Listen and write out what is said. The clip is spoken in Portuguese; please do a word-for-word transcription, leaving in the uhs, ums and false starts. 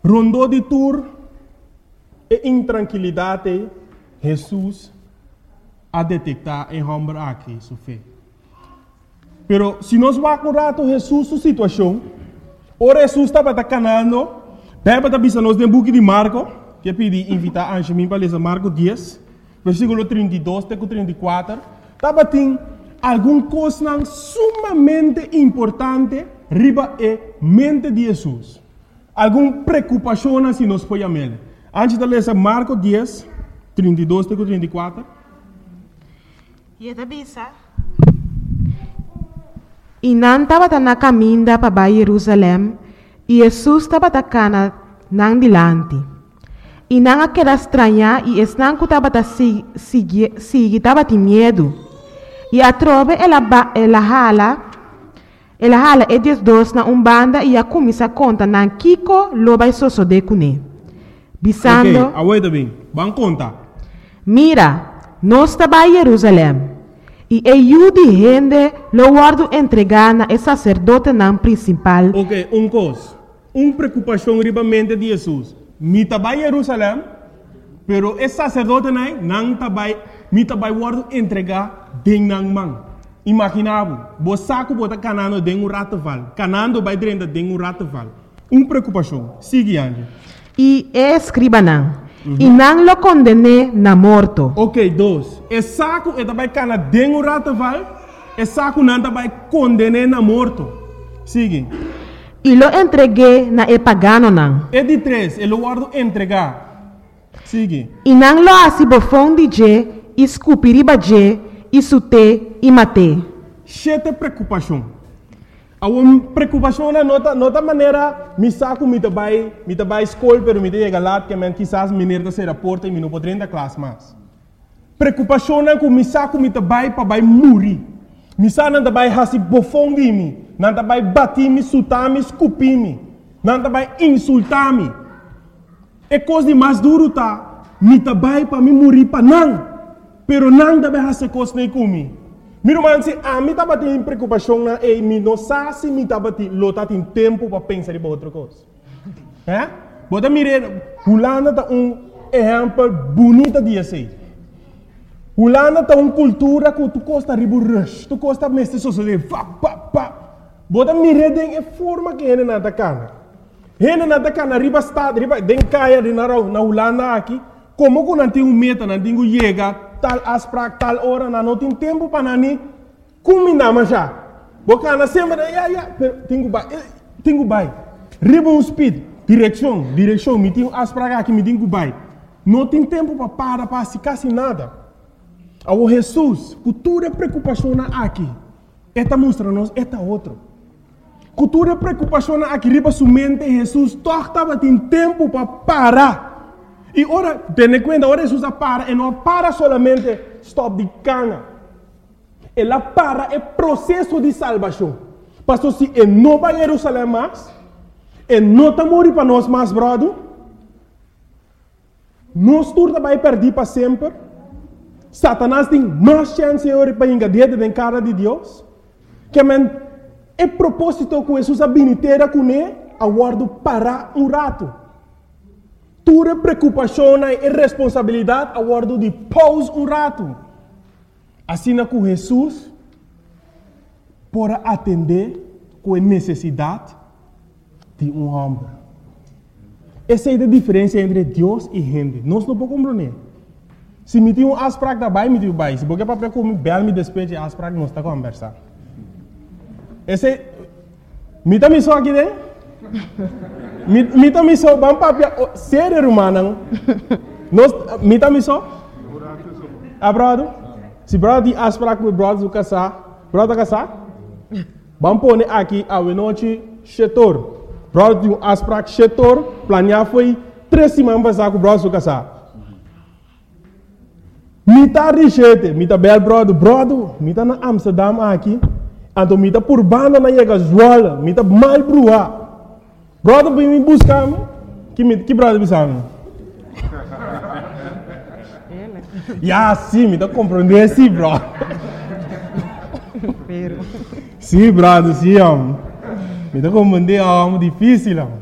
Rondou de tour e intranquilidade, Jesus a detectar em homem aqui, sua fé. Pero se nós vamos um rato Jesus sua situação, o Jesus estava canando, Bíblia está dizendo nos book de Marco, que pedi invitar a Anjemim para ler Marco dez, versículo trinta e dois até trinta e quatro, estava tem alguma coisa sumamente importante riba e mente de Jesus. Alguma preocupação se nós podemos ver. Antes de ler Marco dez, trinta e dois até trinta e quatro. E está bisa. E não estava na caminho para Jerusalém, e Jesus estava na nang dilante. E não aquela estranha, e não que estava seguir, estava de medo. E a trove ela ela hala, ela hala e diz dois na umbanda e a começa a conta na Kiko loba soso de cune. Bisando. Ok, aguenta bem, vamos contar. Mira, nós estava em Jerusalém. E eu de gente lo guardo entregar na sacerdote na principal. Ok, um coisa. Uma preocupação riba mente de Jesus. Mi estava em Jerusalém, pero esse sacerdote não estava, mi estava guardo entregar den nang man. Imaginava, você saco bota canando den um rataval, canando vai dentro den um rataval. Uma preocupação. Sigue ande. E escriba não. Uhum. E não lo condene na morto. Ok, dois. E saco e também cana den um rataval, e saco não também condene na morto. Sigue. E lo entreguei na e pagano não. E de três, ele guardo entregar. Sigue. E não lo assim bofão de je, escupiriba je, e sute e mate. Chete preocupação. A uma preocupação na nota, nota maneira, me saco me trabalho, me trabalho escola, pero me chega lá que men quizás me nerda ser a porta e me não poder entrar classe mais. Preocupação na que me saco me trabalho para vai morrer. Me saco não trabalho hasi bofão de mim, não trabalho bater me, sutar me, escupir me, não trabalho insultar me. É coisa de mais duro tá, me trabalho para me morrer para não, pero não trabalho hasi coisa nem comigo. Meu irmão, se a mim estava tendo preocupação na e me não sabe se me estava tendo lota tem tempo para pensar em outra coisa. É? Bota mirar, Holanda está um exemplo bonito de assim. Holanda está uma cultura que tu gosta de rush, tu gosta de mestre social, pá pá pá. Bota mirar de a forma que ele nada cana. Ele nada cana riba está, riba den caia de na na Holanda aqui, como que não tem um meta, não tem um chega tal asprak tal hora na não tem tempo para nani combinar mas já bocana sempre ya ya tenho vai tenho vai riba um speed direção direção me tenho asprak aqui me tenho vai não tem tempo para parar para se quase nada ao Jesus cultura preocupação aqui esta mostra nos esta outro cultura preocupação aqui riba sua mente Jesus torta tem tempo para parar. E ora, tenha conta, ora Jesus para, e não para solamente stop de cana. Ela para é processo de salvação. Pastor, se ele não vai a Jerusalém mais, ele não está morrendo para nós mais, brother, nós turma vai perder para sempre. Satanás tem mais chance de para engadir dentro da cara de Deus. Que é propósito que Jesus habilitera com ele, aguardo parar um rato. Tua preocupação e responsabilidade a guardo de pause um rato. Assim com Jesus, para atender com a necessidade de um homem. Essa é a diferença entre Deus e gente. Nós não podemos compreender. Se me tem um asprak da bai, me tem um bai. Se porque para comer bel me despeje asprak, nós está conversando. Esse, me tá me só aqui dentro? Mita miso bang papia ser humano. Nós mita miso? Abrado. Se brado di asprak com brado casar, brado casar? Bang pone aqui a noite chetor. Brado di asprak chetor, planear foi três semanas passar com brado casar. Mita richete, mita bel brado, brado, mita na Amsterdam aqui. Então mita por banda na chega zoala, mita mal brua. Brother, vem me buscar, que que brother me Ya, sim, me dá compreender, sim, bro. Sim, brother, sim, me dá compreender, é difícil,